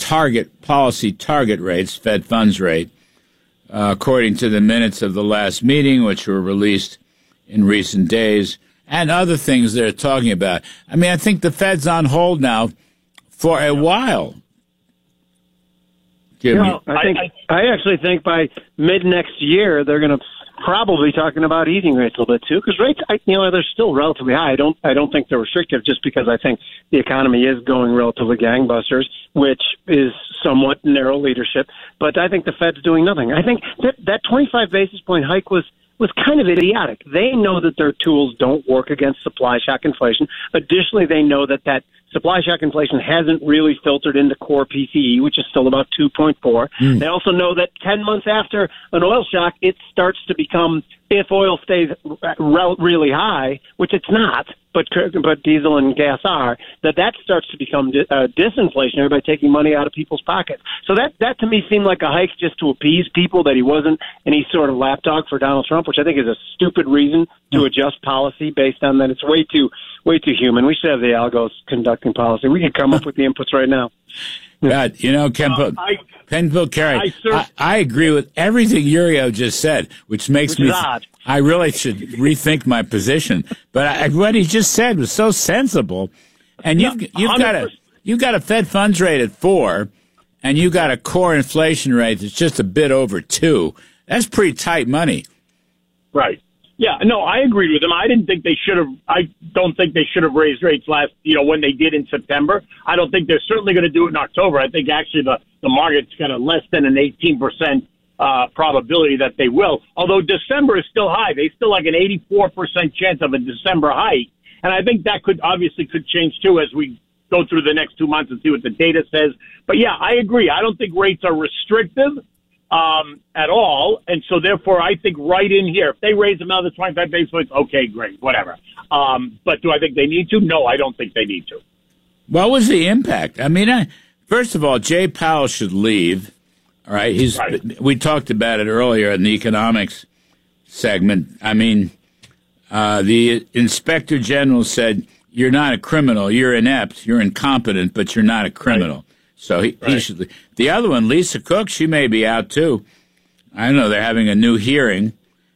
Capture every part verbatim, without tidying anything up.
target policy target rates, Fed funds rate, uh, according to the minutes of the last meeting, which were released in recent days, and other things they're talking about. I mean, I think the Fed's on hold now for a while. You know, I think I, I actually think by mid next year they're going to probably talking about easing rates a little bit too, because rates, I, you know, they're still relatively high. I don't, I don't think they're restrictive, just because I think the economy is going relatively gangbusters, which is somewhat narrow leadership. But I think the Fed's doing nothing. I think that that twenty-five basis point hike was. was kind of idiotic. They know that their tools don't work against supply shock inflation. Additionally, they know that that supply shock inflation hasn't really filtered into core P C E, which is still about two point four. Mm. They also know that ten months after an oil shock, it starts to become, if oil stays re- really high, which it's not, but but diesel and gas are, that that starts to become uh, disinflationary by taking money out of people's pockets. So that, that to me seemed like a hike just to appease people, that he wasn't any sort of lapdog for Donald Trump, which I think is a stupid reason to mm. adjust policy based on that. It's way too way too human. We should have the algos conducting policy. We could come up with the inputs right now. God, you know, Kenpo, Kenpo Carey, I, I, I agree with everything Uriel just said, which makes which me, odd. I really should rethink my position. But I, what he just said was so sensible. And you've, you've got a, you've got a Fed funds rate at four, and you got a core inflation rate that's just a bit over two. That's pretty tight money. Right. Yeah, no, I agreed with him. I didn't think they should have. I don't think they should have raised rates last, you know, when they did in September. I don't think they're certainly going to do it in October. I think actually the, the market's got a less than an eighteen percent uh, probability that they will. Although December is still high. They still like an eighty-four percent chance of a December hike. And I think that could obviously could change too as we go through the next two months and see what the data says. But yeah, I agree. I don't think rates are restrictive um, at all. And so therefore, I think right in here, if they raise another twenty-five basis points, okay, great, whatever. Um, but do I think they need to? No, I don't think they need to. What was the impact? I mean, I, first of all, Jay Powell should leave. All right. He's, right. We talked about it earlier in the economics segment. I mean, uh, the inspector general said, you're not a criminal, you're inept, you're incompetent, but you're not a criminal. Right. So he, right. he should leave. The other one, Lisa Cook, she may be out too. I don't know. They're having a new hearing,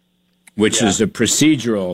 which yeah. is a procedural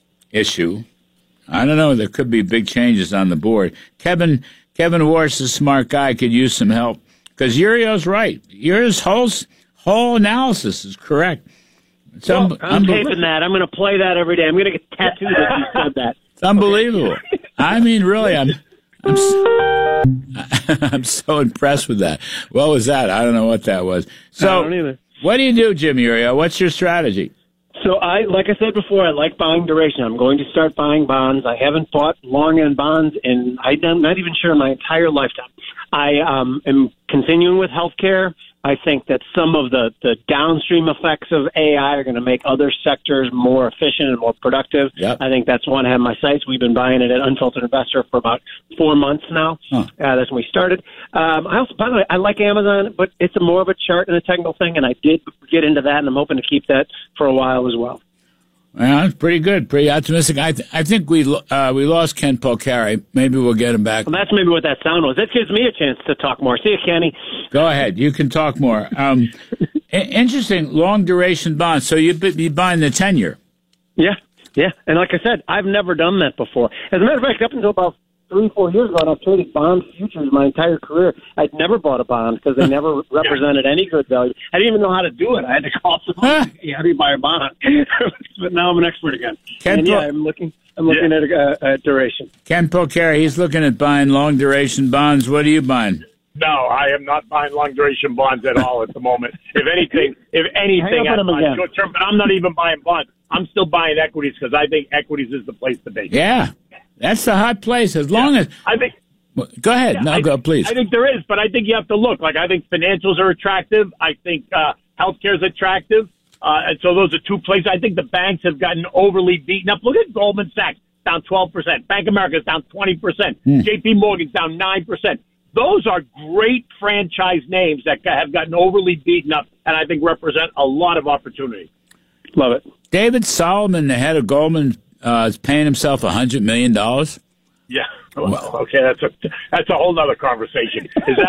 issue. I don't know. There could be big changes on the board. Kevin Kevin Warsh, a smart guy, could use some help because Uriel's right. Uriel's whole, whole analysis is correct. It's well, un- I'm taping that. I'm going to play that every day. I'm going to get tattooed that you said that. It's unbelievable. Okay. I mean, really, I'm I'm so, I'm so impressed with that. What was that? I don't know what that was. So, I don't either. What do you do, Jim Uriel? What's your strategy? So I, like I said before, I like buying duration. I'm going to start buying bonds. I haven't bought long end bonds in, I'm not even sure, in my entire lifetime. I um, am continuing with healthcare. I think that some of the, the downstream effects of A I are going to make other sectors more efficient and more productive. Yep. I think that's one I have in my sights. We've been buying it at Unfiltered Investor for about four months now. Huh. Uh, that's when we started. Um, I also, by the way, I like Amazon, but it's a more of a chart and a technical thing, and I did get into that, and I'm hoping to keep that for a while as well. Well, it's pretty good, pretty optimistic. I th- I think we uh, we lost Ken Polcari. Maybe we'll get him back. Well, that's maybe what that sound was. That gives me a chance to talk more. See you, Kenny. Go ahead. You can talk more. Um, I- interesting, long duration bonds. So you you buying the ten-year? Yeah, yeah. And like I said, I've never done that before. As a matter of fact, up until about three, four years ago, I've traded bond futures my entire career. I'd never bought a bond because they never represented any good value. I didn't even know how to do it. I had to call someone. Yeah, how do you buy a bond? But now I'm an expert again. Ken and yeah, Po- I'm looking. I'm looking yeah. at a, a duration. Ken Polcari, he's looking at buying long duration bonds. What are you buying? No, I am not buying long duration bonds at all at the moment. If anything, if anything, I'm buying short term. But I'm not even buying bonds. I'm still buying equities because I think equities is the place to be. Yeah. That's the hot place. As long yeah, as I think, go ahead. Yeah, no, I go think, please. I think there is, but I think you have to look. Like I think financials are attractive. I think uh, healthcare is attractive, uh, and so those are two places. I think the banks have gotten overly beaten up. Look at Goldman Sachs down twelve percent. Bank of America is down twenty percent. Hmm. J P Morgan's down nine percent. Those are great franchise names that have gotten overly beaten up, and I think represent a lot of opportunity. Love it. David Solomon, the head of Goldman, uh, is paying himself a hundred million dollars. Yeah. Well, okay, that's a that's a whole other conversation. Is that